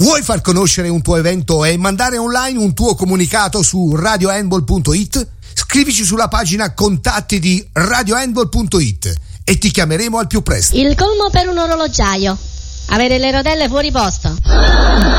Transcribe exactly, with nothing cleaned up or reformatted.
Vuoi far conoscere un tuo evento e mandare online un tuo comunicato su radio handball punto it? Scrivici sulla pagina contatti di radio handball punto it e ti chiameremo al più presto. Il colmo per un orologiaio: avere le rotelle fuori posto.